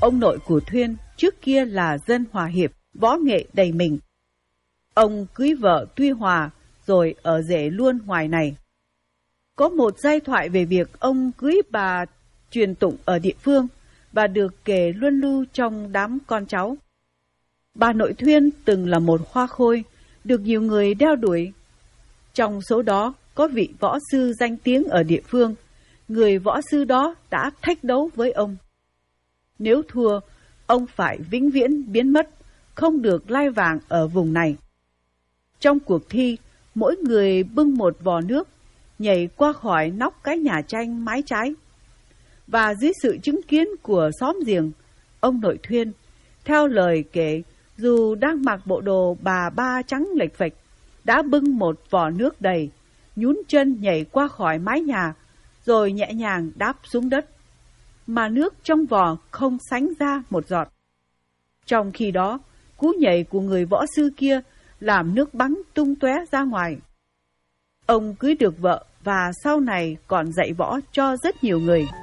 Ông nội của Thuyên trước kia là dân hòa hiệp, võ nghệ đầy mình. Ông cưới vợ Tuy Hòa rồi ở rể luôn ngoài này. Có một giai thoại về việc ông cưới bà truyền tụng ở địa phương và được kể luân lưu trong đám con cháu. Bà nội Thuyên từng là một hoa khôi, được nhiều người đeo đuổi. Trong số đó có vị võ sư danh tiếng ở địa phương, người võ sư đó đã thách đấu với ông. Nếu thua, ông phải vĩnh viễn biến mất, không được lai vàng ở vùng này. Trong cuộc thi, mỗi người bưng một vò nước, nhảy qua khỏi nóc cái nhà tranh mái trái. Và dưới sự chứng kiến của xóm giềng, ông nội Thuyên, theo lời kể, dù đang mặc bộ đồ bà ba trắng lệch phệch, đã bưng một vò nước đầy, nhún chân nhảy qua khỏi mái nhà, rồi nhẹ nhàng đáp xuống đất, mà nước trong vò không sánh ra một giọt. Trong khi đó, cú nhảy của người võ sư kia làm nước bắn tung tóe ra ngoài. Ông cưới được vợ và sau này còn dạy võ cho rất nhiều người.